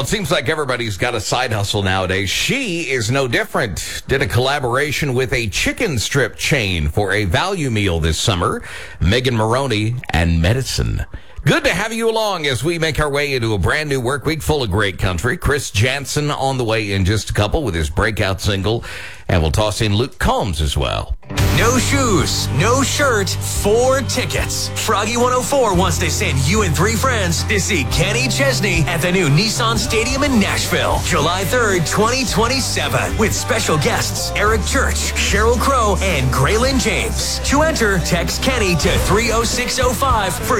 Well, it seems like everybody's got a side hustle nowadays. She is no different. Did a collaboration with a chicken strip chain for a value meal this summer. Megan Maroney and Medicine. Good to have you along as we make our way into a brand new work week full of great country. Chris Jansen on the way in just a couple with his breakout single. And we'll toss in Luke Combs as well. No shoes, no shirt, 4 tickets. Froggy 104 wants to send you and 3 friends to see Kenny Chesney at the new Nissan Stadium in Nashville, July 3rd, 2027, with special guests Eric Church, Sheryl Crow, and Graylin James. To enter, text Kenny to 30605 for